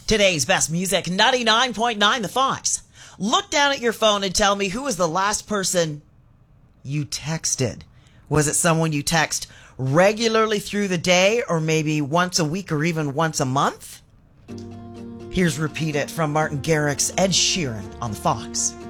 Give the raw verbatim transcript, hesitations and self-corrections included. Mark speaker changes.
Speaker 1: Today's best music, ninety-nine point nine The Fox. Look down at your phone and tell me who was the last person you texted. Was it someone you text regularly through the day, or maybe once a week, or even once a month? Here's Repeat It from Martin Garrix's Ed Sheeran on The Fox.